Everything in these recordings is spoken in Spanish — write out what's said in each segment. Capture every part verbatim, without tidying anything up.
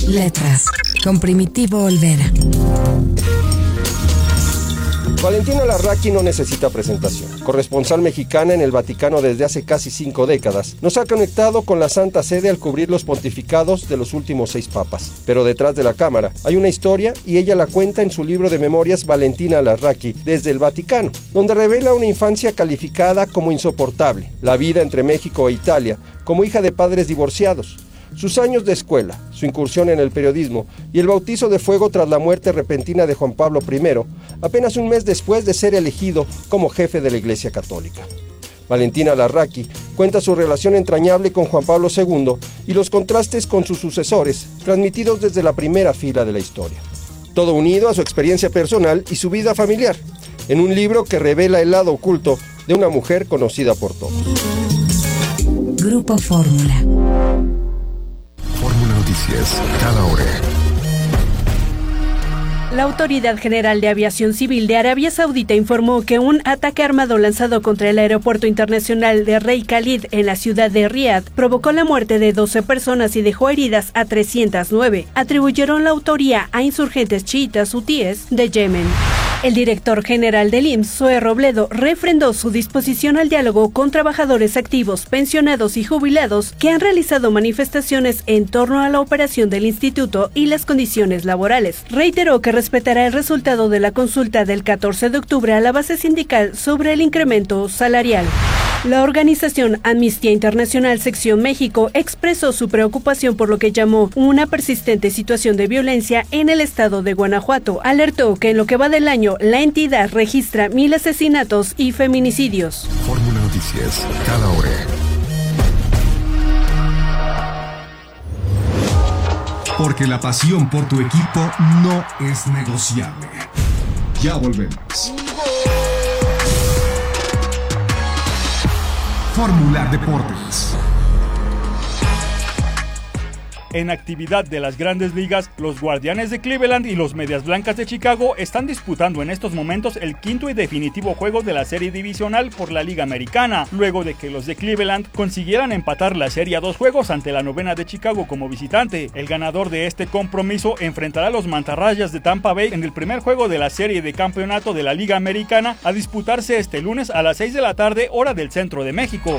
Letras, con Primitivo Olvera. Valentina Larraqui no necesita presentación. Corresponsal mexicana en el Vaticano desde hace casi cinco décadas, nos ha conectado con la Santa Sede al cubrir los pontificados de los últimos seis papas. Pero detrás de la cámara hay una historia y ella la cuenta en su libro de memorias Valentina Larraqui desde el Vaticano, donde revela una infancia calificada como insoportable, la vida entre México e Italia, como hija de padres divorciados, sus años de escuela, su incursión en el periodismo y el bautizo de fuego tras la muerte repentina de Juan Pablo primero, apenas un mes después de ser elegido como jefe de la Iglesia Católica. Valentina Larraqui cuenta su relación entrañable con Juan Pablo segundo y los contrastes con sus sucesores, transmitidos desde la primera fila de la historia. Todo unido a su experiencia personal y su vida familiar, en un libro que revela el lado oculto de una mujer conocida por todos. Grupo Fórmula. Fórmula Noticias, cada hora. La Autoridad General de Aviación Civil de Arabia Saudita informó que un ataque armado lanzado contra el Aeropuerto Internacional de Rey Khalid en la ciudad de Riad provocó la muerte de doce personas y dejó heridas a trescientas nueve. Atribuyeron la autoría a insurgentes chiitas hutíes de Yemen. El director general del I M S S, Zoe Robledo, refrendó su disposición al diálogo con trabajadores activos, pensionados y jubilados que han realizado manifestaciones en torno a la operación del instituto y las condiciones laborales. Reiteró que respetará el resultado de la consulta del catorce de octubre a la base sindical sobre el incremento salarial. La organización Amnistía Internacional Sección México expresó su preocupación por lo que llamó una persistente situación de violencia en el estado de Guanajuato. Alertó que en lo que va del año, la entidad registra mil asesinatos y feminicidios. Fórmula Noticias, cada hora. Porque la pasión por tu equipo no es negociable. Ya volvemos. Fórmula Deportes. En actividad de las Grandes Ligas, los Guardianes de Cleveland y los Medias Blancas de Chicago están disputando en estos momentos el quinto y definitivo juego de la serie divisional por la Liga Americana, luego de que los de Cleveland consiguieran empatar la serie a dos juegos ante la novena de Chicago como visitante. El ganador de este compromiso enfrentará a los Mantarrayas de Tampa Bay en el primer juego de la serie de campeonato de la Liga Americana, a disputarse este lunes a las seis de la tarde, hora del centro de México.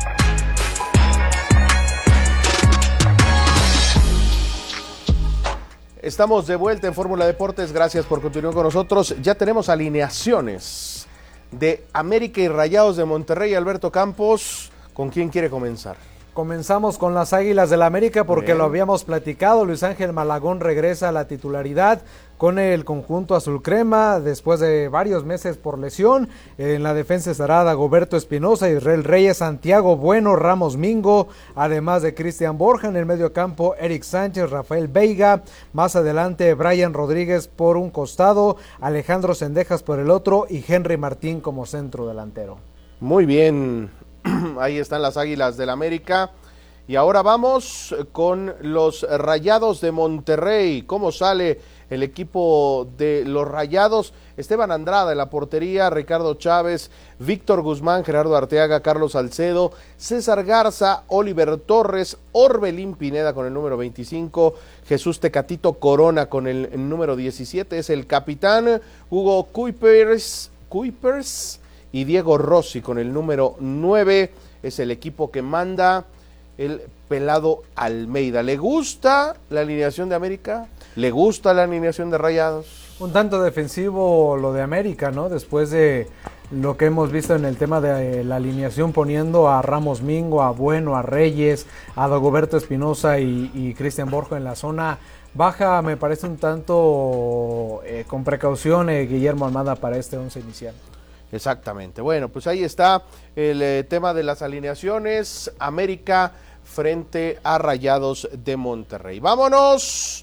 Estamos de vuelta en Fórmula Deportes, gracias por continuar con nosotros. Ya tenemos alineaciones de América y Rayados de Monterrey. Alberto Campos, ¿con quién quiere comenzar? Comenzamos con las Águilas del América porque Bien. Lo habíamos platicado. Luis Ángel Malagón regresa a la titularidad con el conjunto azul crema después de varios meses por lesión. En la defensa estará Dagoberto Espinosa, Israel Reyes, Santiago Bueno, Ramos Mingo, además de Cristian Borja. En el medio campo, Eric Sánchez, Rafael Veiga, más adelante Brian Rodríguez por un costado, Alejandro Cendejas por el otro y Henry Martín como centro delantero. Muy bien, ahí están las Águilas del América. Y ahora vamos con los Rayados de Monterrey. ¿Cómo sale el equipo de los Rayados? Esteban Andrada en la portería, Ricardo Chávez, Víctor Guzmán, Gerardo Arteaga, Carlos Salcedo, César Garza, Oliver Torres, Orbelín Pineda con el número veinticinco, Jesús Tecatito Corona con el, el número diecisiete, es el capitán, Hugo Kuipers, Kuipers y Diego Rossi con el número nueve, es el equipo que manda el Pelado Almeida. ¿Le gusta la alineación de América? ¿Le gusta la alineación de Rayados? Un tanto defensivo lo de América, ¿no? Después de lo que hemos visto en el tema de la alineación, poniendo a Ramos Mingo, a Bueno, a Reyes, a Dagoberto Espinosa y, y Cristian Borja en la zona baja, me parece un tanto eh, con precaución eh, Guillermo Almada para este once inicial. Exactamente. Bueno, pues ahí está el eh, tema de las alineaciones. América frente a Rayados de Monterrey. Vámonos